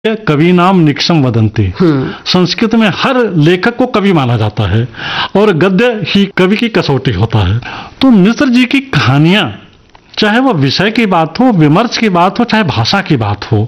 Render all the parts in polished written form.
कवि नाम निक्षम वदंती। संस्कृत में हर लेखक को कवि माना जाता है और गद्य ही कवि की कसौटी होता है। तो मिश्र जी की कहानियां, चाहे वो विषय की बात हो, विमर्श की बात हो, चाहे भाषा की बात हो,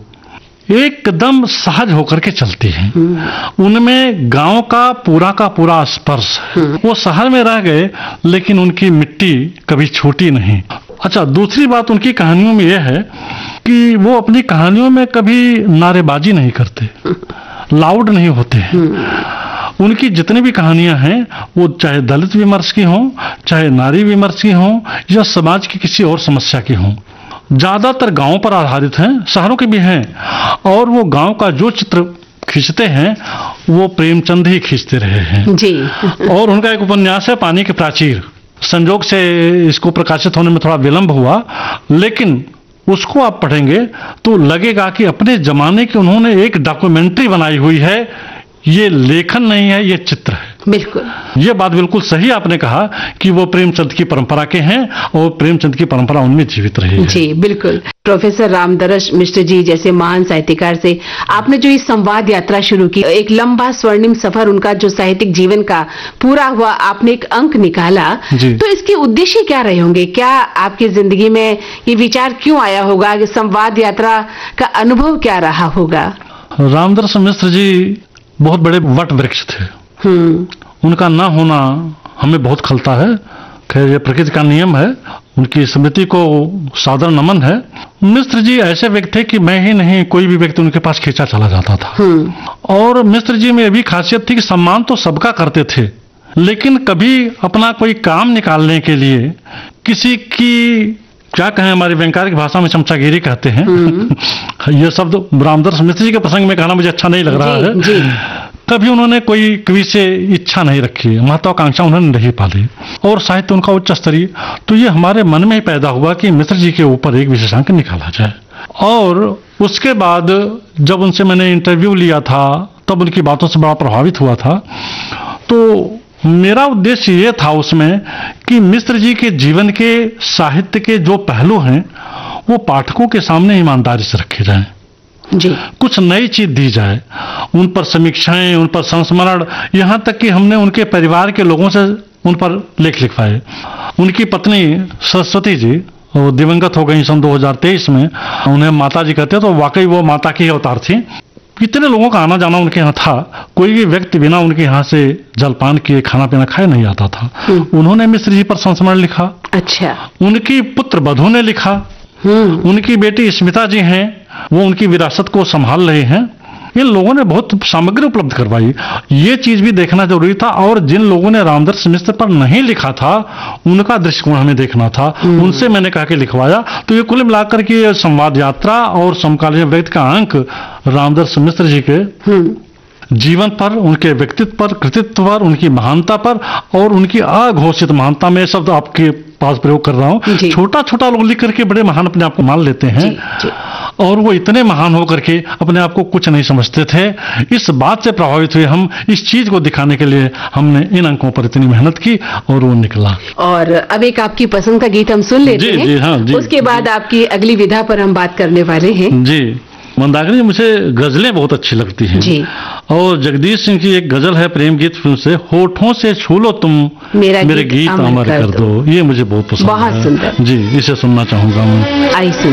एकदम सहज होकर के चलती हैं। उनमें गांव का पूरा स्पर्श है। वो शहर में रह गए लेकिन उनकी मिट्टी कभी छूटी नहीं। अच्छा, दूसरी बात उनकी कहानियों में यह है कि वो अपनी कहानियों में कभी नारेबाजी नहीं करते, लाउड नहीं होते हैं। उनकी जितनी भी कहानियां हैं वो चाहे दलित विमर्श की हों, चाहे नारी विमर्श की हों, या समाज की किसी और समस्या की हों, ज्यादातर गांवों पर आधारित हैं, शहरों के भी हैं। और वो गांव का जो चित्र खींचते हैं वो प्रेमचंद ही खींचते रहे हैं जी। और उनका एक उपन्यास है पानी के प्राचीर। संजोग से इसको प्रकाशित होने में थोड़ा विलंब हुआ, लेकिन उसको आप पढ़ेंगे तो लगेगा कि अपने जमाने की उन्होंने एक डॉक्यूमेंट्री बनाई हुई है। ये लेखन नहीं है, ये चित्र है। बिल्कुल, ये बात बिल्कुल सही आपने कहा कि वो प्रेमचंद की परंपरा के हैं और प्रेमचंद की परंपरा उनमें जीवित रही है। जी बिल्कुल। प्रोफेसर रामदरस मिश्र जी जैसे महान साहित्यकार से आपने जो इस संवाद यात्रा शुरू की, एक लंबा स्वर्णिम सफर उनका जो साहित्यिक जीवन का पूरा हुआ, आपने एक अंक निकाला, तो इसके उद्देश्य क्या रहे होंगे? क्या आपकी जिंदगी में ये विचार क्यों आया होगा कि संवाद यात्रा का अनुभव क्या रहा होगा? रामदरस मिश्र जी बहुत बड़े वट वृक्ष थे। उनका ना होना हमें बहुत खलता है। खैर, ये प्रकृति का नियम है। उनकी स्मृति को सादर नमन है। मिश्र जी ऐसे व्यक्ति थे कि मैं ही नहीं, कोई भी व्यक्ति उनके पास खींचा चला जाता था। और मिश्र जी में भी खासियत थी कि सम्मान तो सबका करते थे, लेकिन कभी अपना कोई काम निकालने के लिए किसी की, क्या कहें, हमारी वैज्ञानिक भाषा में चमचागिरी कहते हैं। यह शब्द रामदरस मिश्र जी के प्रसंग में कहना मुझे अच्छा नहीं लग रहा है। कभी उन्होंने कोई कवि से इच्छा नहीं रखी, महत्वाकांक्षा उन्होंने नहीं पाली और साहित्य उनका उच्च स्तरीय। तो ये हमारे मन में ही पैदा हुआ कि मिश्र जी के ऊपर एक विशेषांक निकाला जाए। और उसके बाद जब उनसे मैंने इंटरव्यू लिया था तब उनकी बातों से बड़ा प्रभावित हुआ था। तो मेरा उद्देश्य ये था उसमें कि मिश्र जी के जीवन के, साहित्य के जो पहलू हैं वो पाठकों के सामने ईमानदारी से रखे जाएं जी। कुछ नई चीज दी जाए, उन पर समीक्षाएं, उन पर संस्मरण, यहाँ तक कि हमने उनके परिवार के लोगों से उन पर लेख लिखवाए। उनकी पत्नी सरस्वती जी वो दिवंगत हो गई सन 2023 में। उन्हें माता जी कहते, तो वाकई वो माता की अवतार थी। कितने लोगों का आना जाना उनके यहाँ था, कोई भी व्यक्ति बिना उनके यहाँ से जलपान किए, खाना पीना खाए नहीं आता था। उन्होंने मिश्र जी पर संस्मरण लिखा। अच्छा। उनकी पुत्र बधू ने लिखा। उनकी बेटी स्मिता जी हैं, वो उनकी विरासत को संभाल रहे हैं। इन लोगों ने बहुत सामग्री उपलब्ध करवाई। ये चीज भी देखना जरूरी था। और जिन लोगों ने रामदरस मिश्र पर नहीं लिखा था उनका दृष्टिकोण हमें देखना था। उनसे मैंने कहा कि लिखवाया। तो ये कुल मिलाकर के संवाद यात्रा और समकालीन व्यक्ति का अंक रामदरस मिश्र जी के जीवन पर, उनके व्यक्तित्व पर, कृतित्व पर, उनकी महानता पर और उनकी अघोषित महानता में शब्द आपके पास प्रयोग कर रहा हूं। छोटा छोटा लोग लिख करके बड़े महान अपने आप को मान लेते हैं जी। और वो इतने महान होकर के अपने आप को कुछ नहीं समझते थे। इस बात से प्रभावित हुए हम, इस चीज को दिखाने के लिए हमने इन अंकों पर इतनी मेहनत की और वो निकला। और अब एक आपकी पसंद का गीत हम सुन लेते हैं। जी हाँ जी। उसके बाद आपकी अगली विधा पर हम बात करने वाले हैं जी। मंदाकिनी, मुझे गजलें बहुत अच्छी लगती हैं जी। और जगदीश सिंह की एक गजल है प्रेम गीत फिल्म से, होठों से छू लो तुम मेरे गीत अमर कर दो। ये मुझे बहुत पसंद है। बहुत सुंदर जी, इसे सुनना चाहूंगा मैं। आई सुन।